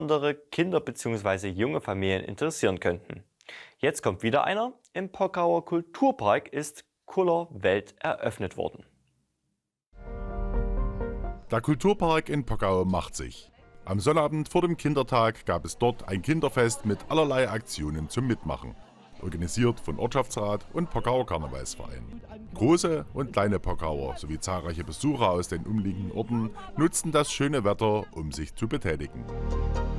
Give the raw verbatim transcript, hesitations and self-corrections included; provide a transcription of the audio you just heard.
andere Kinder bzw. junge Familien interessieren könnten. Jetzt kommt wieder einer. Im Pockauer Kulturpark ist Kuller Welt eröffnet worden. Der Kulturpark in Pockau macht sich. Am Sonnabend vor dem Kindertag gab es dort ein Kinderfest mit allerlei Aktionen zum Mitmachen. Organisiert von Ortschaftsrat und Pockauer Karnevalsverein. Große und kleine Pockauer sowie zahlreiche Besucher aus den umliegenden Orten nutzten das schöne Wetter, um sich zu betätigen.